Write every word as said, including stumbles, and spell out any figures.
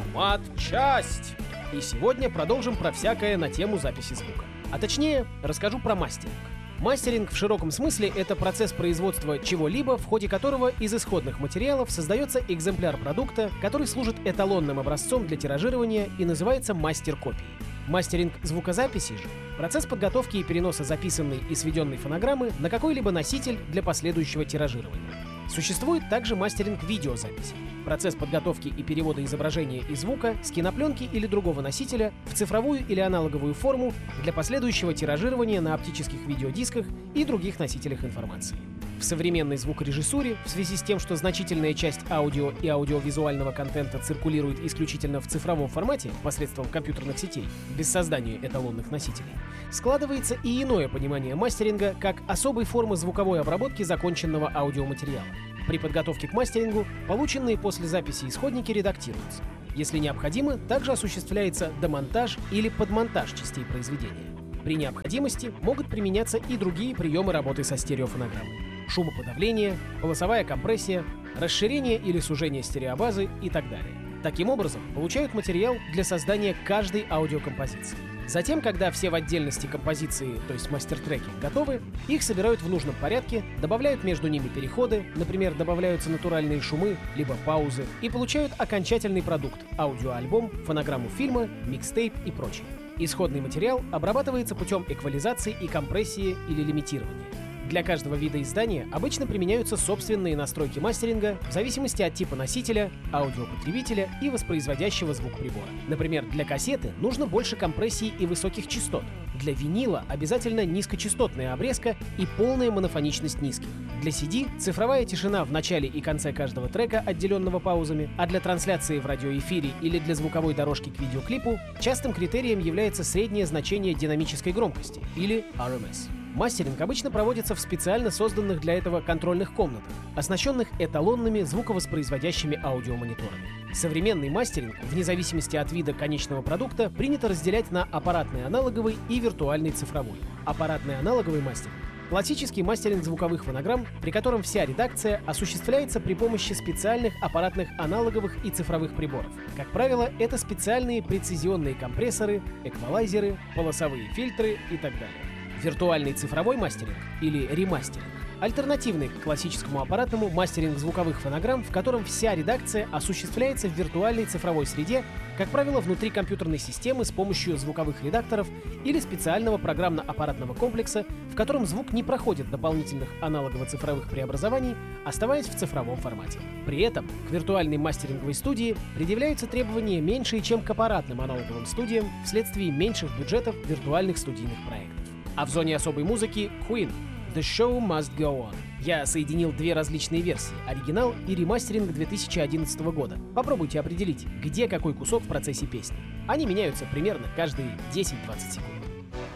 Матчасть! И сегодня продолжим про всякое на тему записи звука. А точнее, расскажу про мастеринг. Мастеринг в широком смысле — это процесс производства чего-либо, в ходе которого из исходных материалов создается экземпляр продукта, который служит эталонным образцом для тиражирования и называется мастер-копией. Мастеринг звукозаписи же — процесс подготовки и переноса записанной и сведенной фонограммы на какой-либо носитель для последующего тиражирования. Существует также мастеринг видеозаписи — процесс подготовки и перевода изображения и звука с кинопленки или другого носителя в цифровую или аналоговую форму для последующего тиражирования на оптических видеодисках и других носителях информации. В современной звукорежиссуре, в связи с тем, что значительная часть аудио и аудиовизуального контента циркулирует исключительно в цифровом формате посредством компьютерных сетей, без создания эталонных носителей, складывается и иное понимание мастеринга как особой формы звуковой обработки законченного аудиоматериала. При подготовке к мастерингу полученные после записи исходники редактируются. Если необходимо, также осуществляется демонтаж или подмонтаж частей произведения. При необходимости могут применяться и другие приемы работы со стереофонограммой: шумоподавление, полосовая компрессия, расширение или сужение стереобазы и так далее. Таким образом, получают материал для создания каждой аудиокомпозиции. Затем, когда все в отдельности композиции, то есть мастер-треки, готовы, их собирают в нужном порядке, добавляют между ними переходы, например, добавляются натуральные шумы, либо паузы, и получают окончательный продукт — аудиоальбом, фонограмму фильма, микстейп и прочее. Исходный материал обрабатывается путем эквализации и компрессии или лимитирования. Для каждого вида издания обычно применяются собственные настройки мастеринга в зависимости от типа носителя, аудиопотребителя и воспроизводящего звук прибора. Например, для кассеты нужно больше компрессии и высоких частот. Для винила обязательно низкочастотная обрезка и полная монофоничность низких. Для си ди — цифровая тишина в начале и конце каждого трека, отделенного паузами, а для трансляции в радиоэфире или для звуковой дорожки к видеоклипу частым критерием является среднее значение динамической громкости, или ар эм эс. Мастеринг обычно проводится в специально созданных для этого контрольных комнатах, оснащенных эталонными звуковоспроизводящими аудиомониторами. Современный мастеринг, вне зависимости от вида конечного продукта, принято разделять на аппаратный аналоговый и виртуальный цифровой. Аппаратный аналоговый мастеринг — классический мастеринг звуковых фонограмм, при котором вся редакция осуществляется при помощи специальных аппаратных аналоговых и цифровых приборов. Как правило, это специальные прецизионные компрессоры, эквалайзеры, полосовые фильтры и так далее. Виртуальный цифровой мастеринг или ремастеринг — альтернативный к классическому аппаратному мастеринг звуковых фонограмм, в котором вся редакция осуществляется в виртуальной цифровой среде, как правило, внутри компьютерной системы с помощью звуковых редакторов или специального программно-аппаратного комплекса, в котором звук не проходит дополнительных аналогово-цифровых преобразований, оставаясь в цифровом формате. При этом к виртуальной мастеринговой студии предъявляются требования меньшие, чем к аппаратным аналоговым студиям вследствие меньших бюджетов виртуальных студийных проектов. А в зоне особой музыки — Queen — The Show Must Go On. Я соединил две различные версии — оригинал и ремастеринг две тысячи одиннадцатого года. Попробуйте определить, где какой кусок в процессе песни. Они меняются примерно каждые десять-двадцать секунд.